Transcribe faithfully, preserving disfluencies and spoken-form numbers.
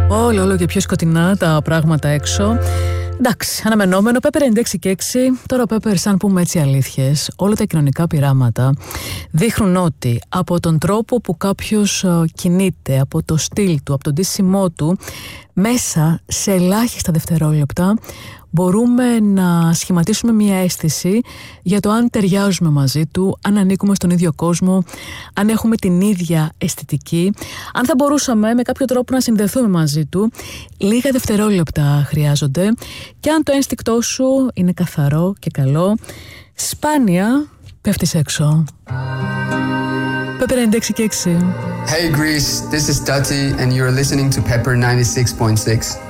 Όλο, όλο και πιο σκοτεινά τα πράγματα έξω. Εντάξει, αναμενόμενο. Pepper ενενήντα έξι και έξι. Τώρα Pepper, σαν πούμε έτσι αλήθειες, όλα τα κοινωνικά πειράματα δείχνουν ότι από τον τρόπο που κάποιος κινείται, από το στυλ του, από τον ντύσιμό του, μέσα σε ελάχιστα δευτερόλεπτα μπορούμε να σχηματίσουμε μια αίσθηση για το αν ταιριάζουμε μαζί του, αν ανήκουμε στον ίδιο κόσμο, αν έχουμε την ίδια αισθητική, αν θα μπορούσαμε με κάποιο τρόπο να συνδεθούμε μαζί του. Λίγα δευτερόλεπτα χρειάζονται και αν το ένστικτό σου είναι καθαρό και καλό, σπάνια πέφτεις έξω. Pepper ενενήντα έξι και έξι. Hey Greece, this is Dati and you're listening to Pepper ninety-six point six.